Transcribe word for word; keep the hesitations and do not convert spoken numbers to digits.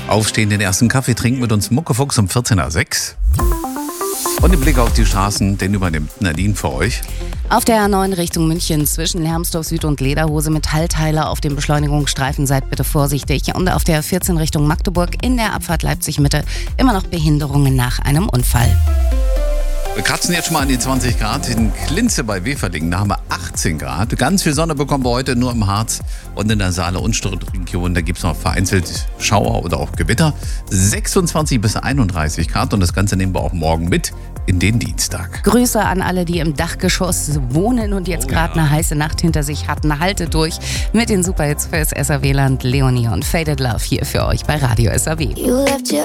Aufstehen, den ersten Kaffee trinken mit uns Muckefuchs um vierzehn Uhr sechs. Und den Blick auf die Straßen, den übernimmt Nadine für euch. Auf der A neun Richtung München zwischen Hermsdorf Süd und Lederhose Metallteile auf dem Beschleunigungsstreifen, seid bitte vorsichtig. Und auf der vierzehn Richtung Magdeburg in der Abfahrt Leipzig Mitte immer noch Behinderungen nach einem Unfall. Wir kratzen jetzt schon mal an die zwanzig Grad. In Klinze bei Weferlingen, da haben wir achtzehn Grad. Ganz viel Sonne bekommen wir heute nur im Harz und in der Saale- und Stuttgart-Region. Da gibt es noch vereinzelt Schauer oder auch Gewitter. sechsundzwanzig bis einunddreißig Grad und das Ganze nehmen wir auch morgen mit in den Dienstag. Grüße an alle, die im Dachgeschoss wohnen und jetzt Oh gerade ja. eine heiße Nacht hinter sich hatten. Haltet durch mit den Superhits fürs S R W-Land. Leonie und Faded Love hier für euch bei Radio S R W. You left your